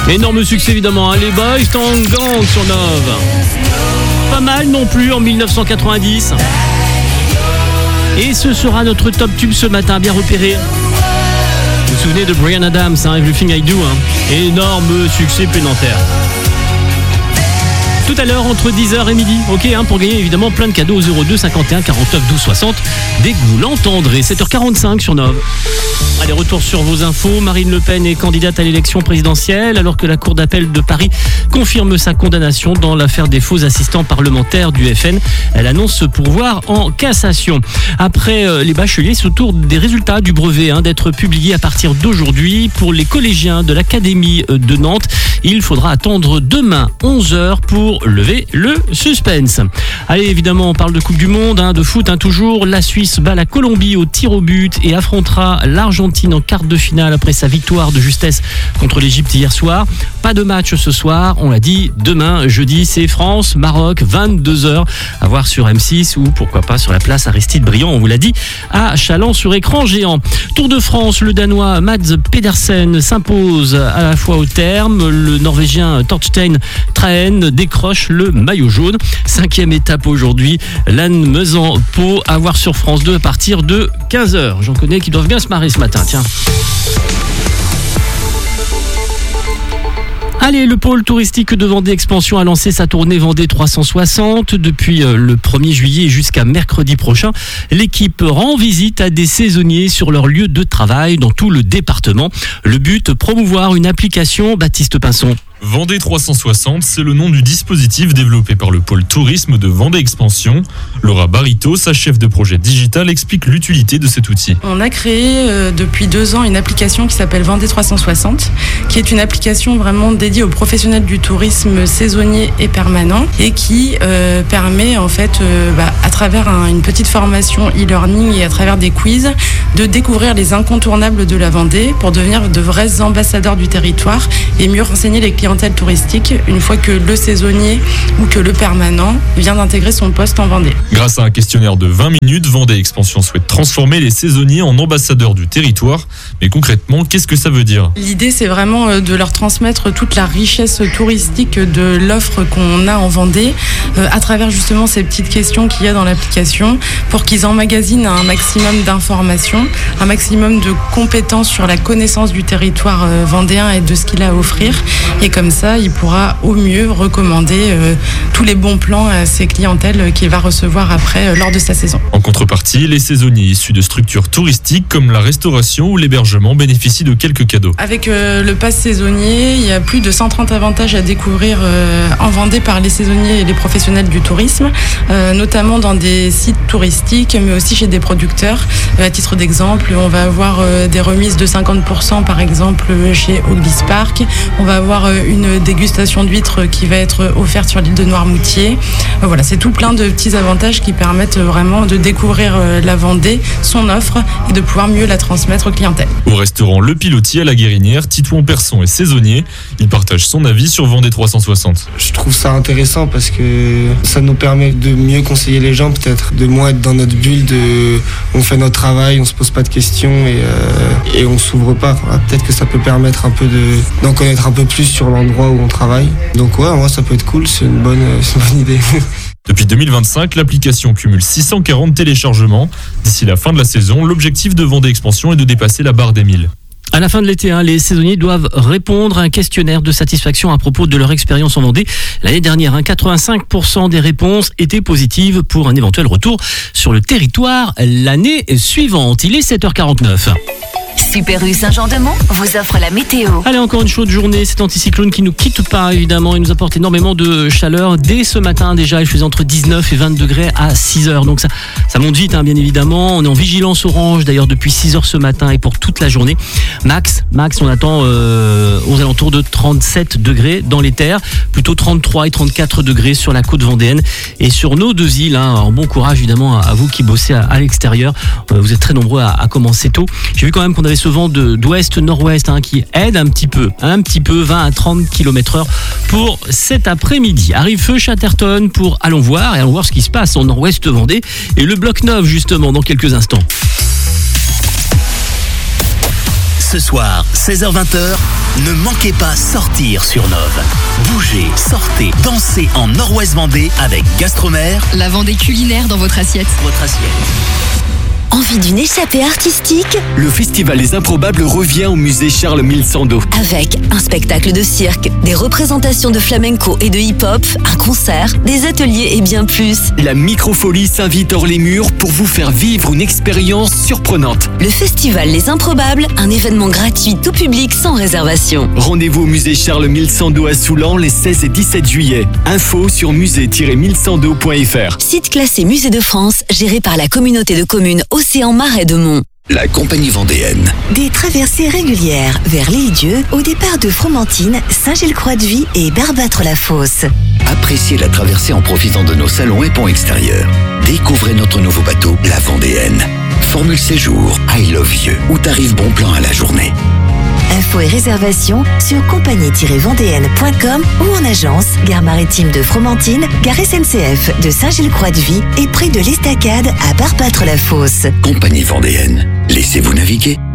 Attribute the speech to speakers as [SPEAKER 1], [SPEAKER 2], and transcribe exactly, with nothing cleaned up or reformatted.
[SPEAKER 1] Énorme succès évidemment, hein, les Boys en gang sur Nove. Pas mal non plus en dix-neuf cent quatre-vingt-dix. Et ce sera notre top tube ce matin, bien repéré. Vous vous souvenez de Bryan Adams, hein, Everything I Do, hein. Énorme succès planétaire. Tout à l'heure entre dix heures et midi, ok, hein, pour gagner évidemment plein de cadeaux au zéro deux cinquante et un quarante-neuf douze soixante dès que vous l'entendrez. sept heures quarante-cinq sur Nove. Allez, retour sur vos infos. Marine Le Pen est candidate à l'élection présidentielle alors que la Cour d'appel de Paris confirme sa condamnation dans l'affaire des faux assistants parlementaires du F N. Elle annonce ce pourvoi en cassation. Après euh, les bacheliers, c'est au tour des résultats du brevet hein, d'être publiés à partir d'aujourd'hui. Pour les collégiens de l'Académie de Nantes, il faudra attendre demain onze heures pour lever le suspense. Allez, évidemment, on parle de Coupe du Monde, hein, de foot, hein, toujours. La Suisse bat la Colombie au tir au but et affrontera l'Argentine en quart de finale après sa victoire de justesse contre l'Égypte hier soir. Pas de match ce soir, on l'a dit, demain, jeudi, c'est France-Maroc, vingt-deux heures, à voir sur M six ou pourquoi pas sur la place Aristide Briand, on vous l'a dit, à Châlons sur écran géant. Tour de France, le Danois Mads Pedersen s'impose à la fois au terme, le Norvégien Torstein Trahen décroche le maillot jaune. Cinquième étape aujourd'hui, Lannemezan-Pau, à voir sur France deux à partir de quinze heures. J'en connais qui doivent bien se marrer ce matin, tiens. Allez, le pôle touristique de Vendée Expansion a lancé sa tournée Vendée trois cent soixante. Depuis le premier juillet jusqu'à mercredi prochain, l'équipe rend visite à des saisonniers sur leur lieu de travail dans tout le département. Le but, promouvoir une application. Baptiste Pinson.
[SPEAKER 2] Vendée trois cent soixante, c'est le nom du dispositif développé par le pôle tourisme de Vendée Expansion. Laura Barito, sa chef de projet digital, explique l'utilité de cet outil.
[SPEAKER 3] On a créé euh, depuis deux ans une application qui s'appelle Vendée trois cent soixante, qui est une application vraiment dédiée aux professionnels du tourisme saisonnier et permanent et qui euh, permet en fait, euh, bah, à travers un, une petite formation e-learning et à travers des quiz, de découvrir les incontournables de la Vendée pour devenir de vrais ambassadeurs du territoire et mieux renseigner les clients touristique une fois que le saisonnier ou que le permanent vient d'intégrer son poste en Vendée.
[SPEAKER 2] Grâce à un questionnaire de vingt minutes, Vendée Expansion souhaite transformer les saisonniers en ambassadeurs du territoire. Mais concrètement, qu'est-ce que ça veut dire ?
[SPEAKER 3] L'idée, c'est vraiment de leur transmettre toute la richesse touristique de l'offre qu'on a en Vendée euh, à travers justement ces petites questions qu'il y a dans l'application pour qu'ils emmagasinent un maximum d'informations, un maximum de compétences sur la connaissance du territoire euh, vendéen et de ce qu'il a à offrir. Et comme ça, il pourra au mieux recommander euh, tous les bons plans à ses clientèles qu'il va recevoir après euh, lors de sa saison.
[SPEAKER 2] En contrepartie, les saisonniers issus de structures touristiques comme la restauration ou l'hébergement bénéficient de quelques cadeaux.
[SPEAKER 3] Avec euh, le pass saisonnier, il y a plus de cent trente avantages à découvrir euh, en Vendée par les saisonniers et les professionnels du tourisme, euh, notamment dans des sites touristiques, mais aussi chez des producteurs. Euh, à titre d'exemple, on va avoir euh, des remises de cinquante pour cent par exemple chez Oglis Park. On va avoir euh, une dégustation d'huîtres qui va être offerte sur l'île de Noirmoutier. Voilà, c'est tout plein de petits avantages qui permettent vraiment de découvrir la Vendée, son offre et de pouvoir mieux la transmettre aux clientèles.
[SPEAKER 2] Au restaurant Le Pilotier à la Guérinière, Titouan Persson est saisonnier. Il partage son avis sur Vendée trois cent soixante.
[SPEAKER 4] Je trouve ça intéressant parce que ça nous permet de mieux conseiller les gens, peut-être de moins être dans notre bulle, de on fait notre travail, on se pose pas de questions et, euh, et on s'ouvre pas. Voilà, peut-être que ça peut permettre un peu de, d'en connaître un peu plus sur l'endroit où on travaille. Donc ouais, moi ça peut être cool, c'est une bonne, c'est une bonne idée.
[SPEAKER 2] Depuis deux mille vingt-cinq, l'application cumule six cent quarante téléchargements. D'ici la fin de la saison, l'objectif de Vendée Expansion est de dépasser la barre des mille.
[SPEAKER 1] À la fin de l'été, hein, les saisonniers doivent répondre à un questionnaire de satisfaction à propos de leur expérience en Vendée. L'année dernière, hein, quatre-vingt-cinq pour cent des réponses étaient positives pour un éventuel retour sur le territoire l'année suivante. Il est sept heures quarante-neuf.
[SPEAKER 5] Super U Saint-Jean-de-Mont vous offre la météo.
[SPEAKER 1] Allez, encore une chaude journée, cet anticyclone qui nous quitte pas évidemment, il nous apporte énormément de chaleur. Dès ce matin déjà, il faisait entre dix-neuf et vingt degrés à six heures, donc ça, ça monte vite hein, bien évidemment. On est en vigilance orange d'ailleurs depuis six heures ce matin et pour toute la journée. Max, max on attend euh, aux alentours de trente-sept degrés dans les terres, plutôt trente-trois et trente-quatre degrés sur la côte vendéenne et sur nos deux îles. Hein, en bon courage évidemment à vous qui bossez à, à l'extérieur, euh, vous êtes très nombreux à, à commencer tôt. J'ai vu quand même qu'on avait ce vent de, d'ouest-nord-ouest hein, qui aide un petit peu, un petit peu, vingt à trente kilomètres heure pour cet après-midi. Arrive feu Chatterton pour Allons voir et allons voir ce qui se passe en nord-ouest Vendée et le bloc neuf justement dans quelques instants.
[SPEAKER 6] Ce soir, seize heures vingt. Ne manquez pas Sortir sur Nove. Bougez, sortez, dansez en Nord-Ouest Vendée avec Gastromer.
[SPEAKER 7] La Vendée culinaire dans votre assiette.
[SPEAKER 6] Votre assiette.
[SPEAKER 8] Envie d'une échappée artistique?
[SPEAKER 9] Le festival Les Improbables revient au musée Charles Mille-Sando.
[SPEAKER 8] Avec un spectacle de cirque, des représentations de flamenco et de hip-hop, un concert, des ateliers et bien plus.
[SPEAKER 9] La Microfolie s'invite hors les murs pour vous faire vivre une expérience surprenante.
[SPEAKER 8] Le festival Les Improbables, un événement gratuit tout public sans réservation.
[SPEAKER 9] Rendez-vous au musée Charles Mille-Sando à Soulan les seize et dix-sept juillet. Info sur musée tiret mille sando point f r.
[SPEAKER 8] Site classé Musée de France, géré par la communauté de communes Océan Marais de Mont.
[SPEAKER 6] La compagnie vendéenne.
[SPEAKER 8] Des traversées régulières vers l'Île-Dieu au départ de Fromentine, Saint-Gilles-Croix-de-Vie et Barbâtre-la-Fosse.
[SPEAKER 6] Appréciez la traversée en profitant de nos salons et ponts extérieurs. Découvrez notre nouveau bateau, la Vendéenne. Formule séjour, I love you, ou tarif bon plan à la journée.
[SPEAKER 8] Infos et réservations sur compagnie tiret vendéenne point com ou en agence, gare maritime de Fromentine, gare S N C F de Saint-Gilles-Croix-de-Vie et près de l'Estacade à Barbâtre-la-Fosse.
[SPEAKER 6] Compagnie vendéenne, laissez-vous naviguer.